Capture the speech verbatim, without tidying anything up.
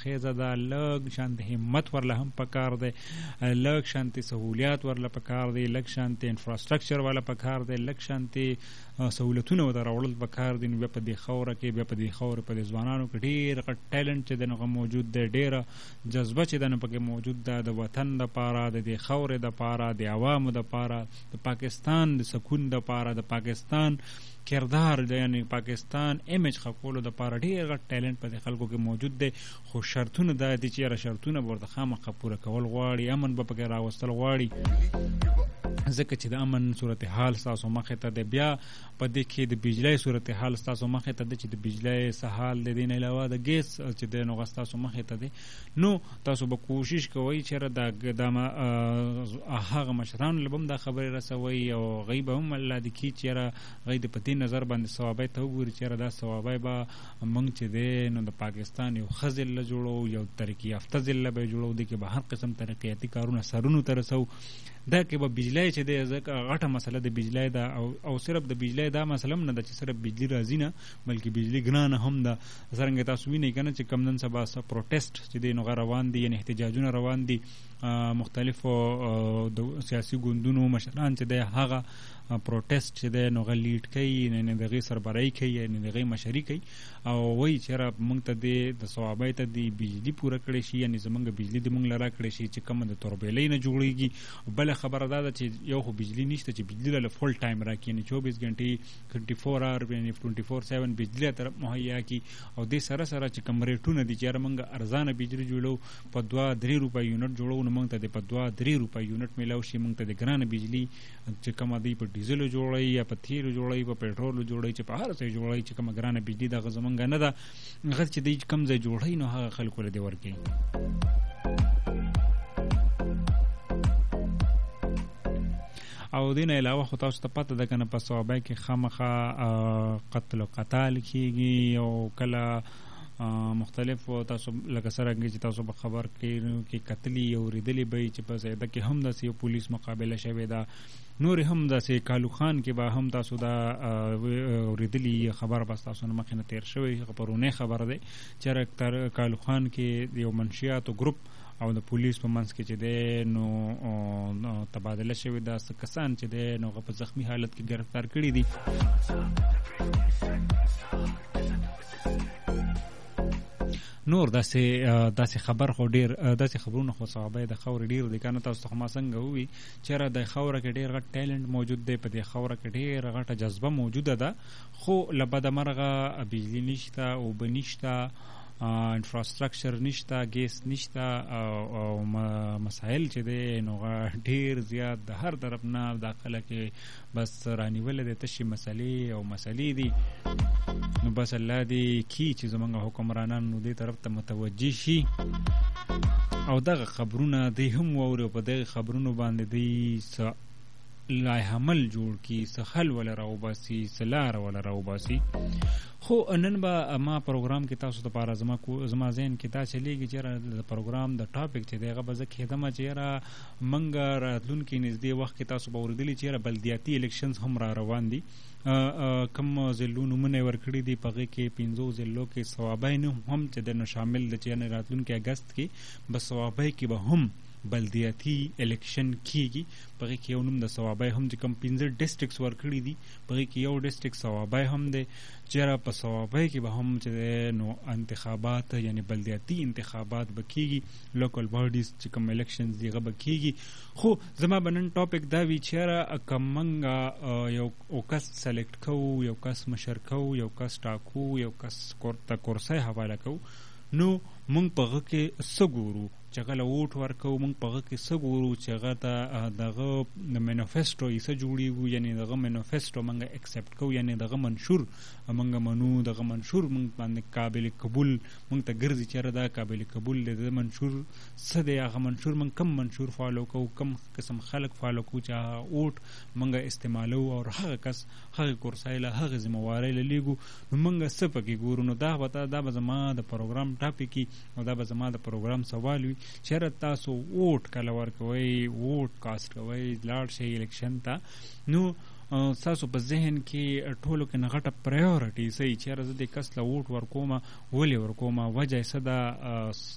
خیزه ده، لږ شانتې همت ورله هم پکار دی، لږ شانتې سهولیات ورله پکار دی، لږ شانتې انفراسټرکچر والا پکار دی، لږ شانتې سهولتونه ورته راوړل پکار دي. نو بیا په دې خاوره کې بیا په دې خاوره په دې ځوانانو کې ډېر غټ ټیلنټ چې دی نو موجود دی، ډېره جذبه چې ده نو پکې موجود ده د وطن دپاره، د دې خاورې دپاره، د عوامو دپاره، د پاکستان د سکون دپاره، د پاکستان کردار د یعنی پاکستان امیج ښه کولو دپاره ډېر غټ ټیلنټ په دې خلکو کې موجود دی. خو شرطونه دا دي چې یاره شرطونه به ورته خامخا پوره کول غواړي، امن به پکې راوستل غواړي، ځکه چې د امن صورتحال ستاسو مخې ته دی. بیا په دې کې د بجلی صورتحال ستاسو مخې ته دی چې د بجلی څه حال د دې نه علاوه د ګیس چې دی نو هغه ستاسو مخې ته دی. نو تاسو به کوشش کوئ چې دا هغه مشرانو له به هم دا خبرې رسوئ او هغوی به هم الله دې کړي چې یاره هغوی د په دې نظر باندې صوابۍ ته وګوري چې یاره دا صوابۍ به موږ چې دی نو د پاکستان یو ښه ضلع جوړو، یو ترقي یافته ضلع به یې جوړو، دې کې به هر قسم ترقیاتي کارونه سرونو ته رسو. دا کې به بجلی چې دی ځکه غټه مسله د بجلی ده او, او صرف د بجلی دا مسله هم نه ده چې صرف بجلی راځي نه، بلکې بجلی ګرانه هم ده. څرنګه تاسو وینئ که نه چې کم نن سبا پروټیسټ چې دی نو هغه روان دي، یعنې احتجاجونه روان دي، مختلفو د سیاسي ګوندونو مشران چې دی هغه پروټیسټ چې دی نو هغه لیډ کوي، یعنې د هغې سربراهي کوي، یعنې د هغې مشري کوي او وایي چې یاره موږ ته دې د صوابۍ ته دې بجلي پوره کړی شي، یعنې زموږ بجلي دې موږ له را کړی شي چې کومه د توربیلۍ نه جوړېږي. بله خبره دا ده چې یو خو بجلي نشته چې بجلي له فل ټایم راکړي، یعنې چوبیس ګنټې ټوینټي فور آور یعنې ټوینټي فور سیون بجلي طرف مهیا کړي. او دې سره سره چې کوم ریټونه دي چې یاره موږ ارزانه بجلي جوړو په دوه درې روپۍ یونټ جوړو نو موږ ته د په دوه درې روپۍ یونټ میلاو شي، موږ ته د ګرانه بجلي چې کومه دی په ډیزلو جوړوي یا په تیلو جوړوي، په پېټرولو جوړوي، چې په هر ځای جوړوي چې کومه ګرانه بجلي دغه زمونږ نه ده، هغه چې دی کوم ځای جوړوي نو هغه خلکو له دې ورکوي. او دې نه علاوه خو تاسو ته پته ده که نه په صوابۍ کې خامخا قتل و قتال کېږي او کله مختلف تاسو لکه څرنګه چې تاسو به خبر کې کتلي او اورېدلي به یې چې په زیده کې هم داسې یو پولیس مقابله شوې ده، نور هم داسې کالو خان کې به هم تاسو دا اورېدلي خبر به ستاسو نه مخې نه تېر شوی، پرونی خبر دی چې تر کالو خان کې یو منشیاتو ګروپ او د پولیس په منځ کې چې دی نو تبادله شوې ده، څه کسان چې دی نو هغه په زخمی حالت کې ګرفتار کړي دي. نور داسې داسې خبر خو ډېر داسې خبرونه خو صحابه د خاورې ډېر دي که نه. تاسو ته خو ما څنګه ووي چېرې د خاوره کې ډېر غټ ټیلنټ موجود دی، په دې خاوره کې ډېره غټه جذبه موجوده ده، خو له بده مرغه بجلي نشته، اوبه نشته، انفراسټرکچر نشته، ګیس نشته او مسایل چې دی نو ډېر زیات د هر طرف نه داخله کې بس رانیولې د تشې مسلې او مسلې دي. نو بس الله دې کي چې زمونږ حکمرانان نو دې طرف ته متوجه شي او دغه خبرونه دی هم واوري او په دغه خبرونو باندې دی څه لایحه عمل جوړ کړي، څه حل ولا راوباسي، څه لاره ولا راوباسي. خو نن به ما پروګرام کې تاسو لپاره زما زما ذهن کې دا چلیږي چې د پروګرام د ټاپک چې دی هغه به زه کېدمه چې یاره موږ راتلونکي نږدې وخت کې تاسو به اورېدلي چې یاره بلدیاتي الیکشنز هم را روان دي، کم ضلعو نومونه یې ورکړي دي، په هغې کې پنځو ضلعو کې صوابۍ نوم هم چې دی نو شامل دی چې یعنې راتلونکي اګست کې به صوابۍ کې به هم بلدیاتي الیکشن کیږي، په هغې کې یو نوم د صوابۍ هم چې کوم پنځه ډسټرکټس ورکړي دي په هغې کې یو ډسټرکټ صوابۍ هم دی چې یاره په صوابۍ کې به هم چې دی نو انتخابات یعنې بلدیاتي انتخابات به کیږي، لوکل باډیز چې کوم الیکشنز دي هغه به کیږي. خو زما به نن ټاپک دا وي چې یاره که موږ یو کس سلیکټ کوو، یو کس مشر کوو، یو کس ټاکو، یو کس ته کرسۍ حواله کوو، نو موږ په هغه کې څه ګورو چې هغه له ووټ ورکوو، موږ په هغه کې څه ګورو چې هغه ته دغه د مینیفیسټو یې څه جوړېږو، یعنې دغه مینیفیسټو موږ اکسپټ کوو، یعنې دغه منشور موږ منو، دغه منشور موږ باندې قابل قبول موږ ته ګرځي چې یاره دا قابل قبول دی، د منشور څه دی، هغه منشور موږ کم منشور فالو کوو، کم قسم خلک فالو کوو چې هغه ووټ موږ استعمالو او هغه کس هغې کرسۍ له هغې ذمهوارۍ له لیږو، نو موږ څه پکې ګورو. نو دا به دا به زما د پروګرام ټاپک وي او دا به زما د پروګرام سوال وي چې یاره تاسو ووټ کله ورکوئ، ووټ کاسټ کوئ، لاړ شئ الیکشن ته، نو ستاسو په ذهن کې ټولو کې نه غټه پرایورټي څه وي چې یاره زه دې کس له ووټ ورکومه، ولې ورکومه، وجه یې څه ده،